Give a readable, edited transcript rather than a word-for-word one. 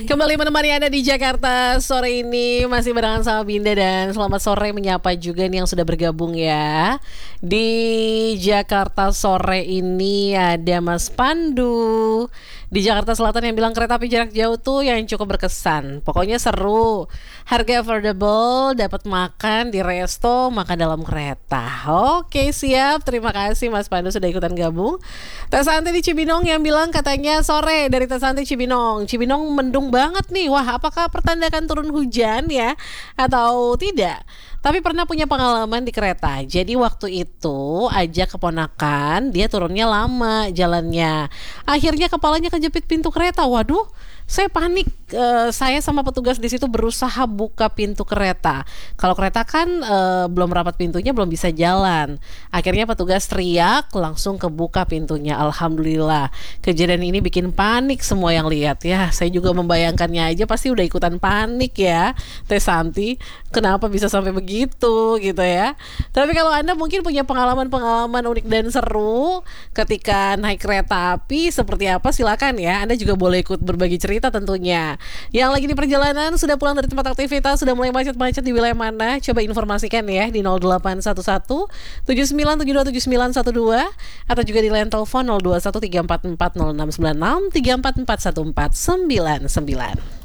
Kembali menemani Anda di Jakarta sore ini, masih barengan sama Binda, dan selamat sore menyapa juga nih yang sudah bergabung ya. Di Jakarta sore ini ada Mas Pandu di Jakarta Selatan yang bilang kereta api jarak jauh tuh yang cukup berkesan. Pokoknya seru, harga affordable, dapat makan di resto, makan dalam kereta. Oke, siap, terima kasih Mas Pandu sudah ikutan gabung. Teh Santi di Cibinong yang bilang katanya sore dari Teh Santi Cibinong. Cibinong mendung banget nih. Wah, apakah pertandakan turun hujan ya atau tidak? Tapi pernah punya pengalaman di kereta. Jadi waktu itu ajak keponakan, dia turunnya lama jalannya. Akhirnya kepalanya kejepit pintu kereta. Waduh, saya panik. Saya sama petugas di situ berusaha buka pintu kereta. Kalau kereta kan belum rapat pintunya, belum bisa jalan. Akhirnya petugas teriak, langsung kebuka pintunya. Alhamdulillah. Kejadian ini bikin panik semua yang lihat ya. Saya juga membayangkannya aja pasti udah ikutan panik ya. Teh Santi, kenapa bisa sampai begitu gitu ya. Tapi kalau Anda mungkin punya pengalaman-pengalaman unik dan seru ketika naik kereta api seperti apa, silakan ya. Anda juga boleh ikut berbagi cerita tentunya. Yang lagi di perjalanan, sudah pulang dari tempat aktivitas, sudah mulai macet-macet di wilayah mana? Coba informasikan ya di 0811 79727912 atau juga di line telepon 021 344 0696 344 1499.